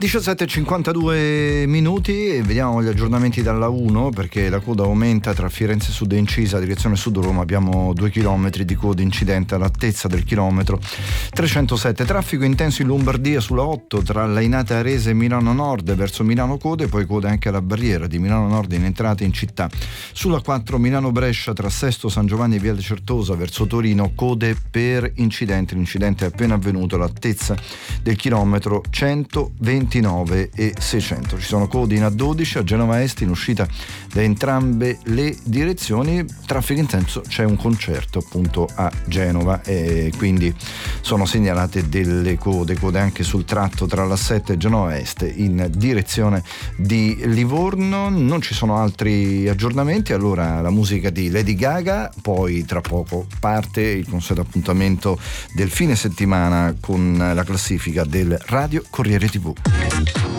17:52 minuti e vediamo gli aggiornamenti dalla 1, perché la coda aumenta tra Firenze Sud e Incisa, direzione Sud Roma. Abbiamo 2 chilometri di coda incidente all'altezza del chilometro 307. Traffico intenso in Lombardia sulla 8 tra Lainate Arese e Milano Nord verso Milano Code, poi code anche alla barriera di Milano Nord in entrata in città. Sulla 4 Milano Brescia tra Sesto San Giovanni e Viale Certosa verso Torino, code per incidente. L'incidente è appena avvenuto all'altezza del chilometro 129 e 600. Ci sono code in A12 a Genova Est in uscita da entrambe le direzioni. Traffico intenso, c'è un concerto appunto a Genova e quindi sono segnalate delle code anche sul tratto tra l'A7 e Genova Est in direzione di Livorno. Non ci sono altri aggiornamenti. Allora la musica di Lady Gaga, poi tra poco parte il consueto appuntamento del fine settimana con la classifica del Radio Corriere TV.